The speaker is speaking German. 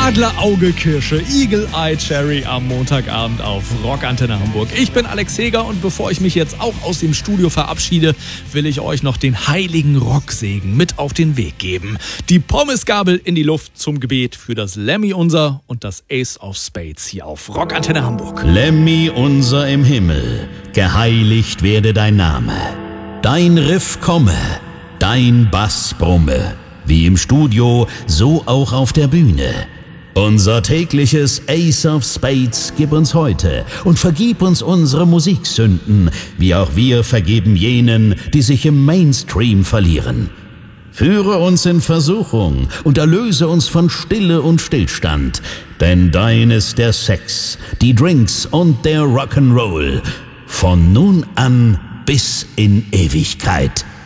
Adlerauge Kirsche, Eagle Eye Cherry am Montagabend auf Rockantenne Hamburg. Ich bin Alex Heger und bevor ich mich jetzt auch aus dem Studio verabschiede, will ich euch noch den heiligen Rocksegen mit auf den Weg geben. Die Pommesgabel in die Luft zum Gebet für das Lemmy Unser und das Ace of Spades hier auf Rockantenne Hamburg. Lemmy Unser im Himmel, geheiligt werde dein Name. Dein Riff komme, dein Bass brumme, wie im Studio, so auch auf der Bühne. Unser tägliches Ace of Spades gib uns heute und vergib uns unsere Musiksünden, wie auch wir vergeben jenen, die sich im Mainstream verlieren. Führe uns in Versuchung und erlöse uns von Stille und Stillstand, denn dein ist der Sex, die Drinks und der Rock'n'Roll, von nun an bis in Ewigkeit.